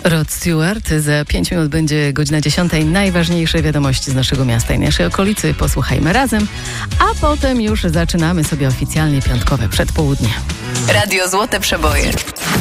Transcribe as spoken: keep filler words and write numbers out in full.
Rod Stewart. Za pięć minut będzie godzina dziesiątej. Najważniejsze wiadomości z naszego miasta i naszej okolicy. Posłuchajmy razem, a potem już zaczynamy sobie oficjalnie piątkowe przedpołudnie. Radio Złote Przeboje.